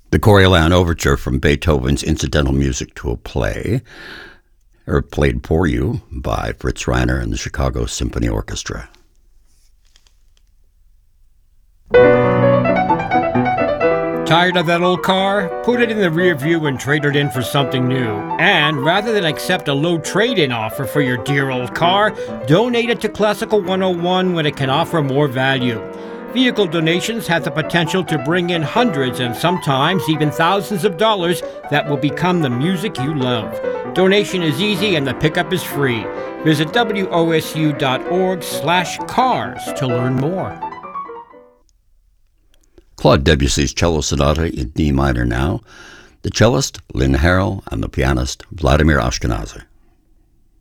The Coriolan Overture from Beethoven's Incidental Music to a Play, played for you by Fritz Reiner and the Chicago Symphony Orchestra. Tired of that old car? Put it in the rear view and trade it in for something new. And rather than accept a low trade-in offer for your dear old car, donate it to Classical 101 when it can offer more value. Vehicle donations have the potential to bring in hundreds and sometimes even thousands of dollars that will become the music you love. Donation is easy and the pickup is free. Visit wosu.org/cars to learn more. Claude Debussy's Cello Sonata in D minor now. The cellist, Lynn Harrell, and the pianist, Vladimir Ashkenazy.